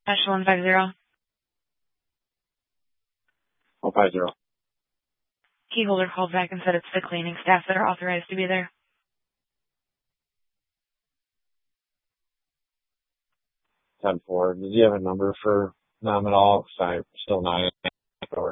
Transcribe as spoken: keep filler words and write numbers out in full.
Dash one five zero. one five zero. Key holder called back and said it's the cleaning staff that are authorized to be there. ten four. Did you have a number for them at all? 'Cause I'm still not